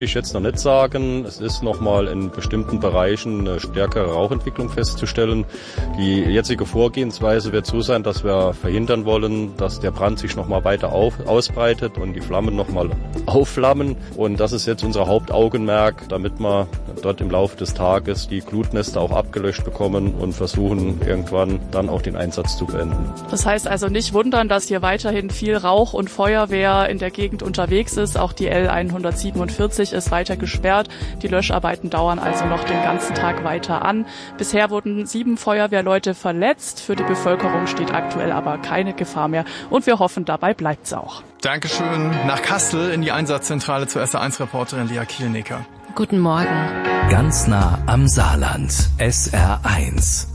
Ich jetzt noch nicht sagen, es ist nochmal in bestimmten Bereichen eine stärkere Rauchentwicklung festzustellen. Die jetzige Vorgehensweise wird so sein, dass wir verhindern wollen, dass der Brand sich nochmal weiter ausbreitet und die Flammen nochmal aufflammen. Und das ist jetzt unser Hauptaugenmerk, damit wir dort im Laufe des Tages die Glutnester auch abgelöscht bekommen und versuchen irgendwann dann auch den Einsatz zu beenden. Das heißt also nicht wundern, dass hier weiterhin viel Rauch und Feuerwehr in der Gegend unterwegs ist. Auch die L147 ist weiter gesperrt. Die Löscharbeiten dauern also noch den ganzen Tag weiter an. Bisher wurden 7 Feuerwehrleute verletzt. Für die Bevölkerung steht aktuell aber keine Gefahr mehr. Und wir hoffen, dabei bleibt's auch. Dankeschön. Nach Kassel in die Einsatzzentrale zur SR1-Reporterin Lea Kielnicker. Guten Morgen. Ganz nah am Saarland. SR1.